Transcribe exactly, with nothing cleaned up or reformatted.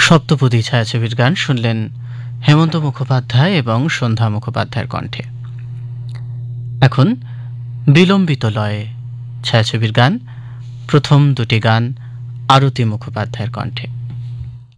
সপ্তপদী ছায়াছবির গান শুনলেন হেমন্ত মুখোপাধ্যায় এবং সন্ধ্যা মুখোপাধ্যায়ের কণ্ঠে। এখন বিলম্বিত লয়ে ছায়াছবির গান, প্রথম দুটি গান আরতি মুখোপাধ্যায়ের কণ্ঠে।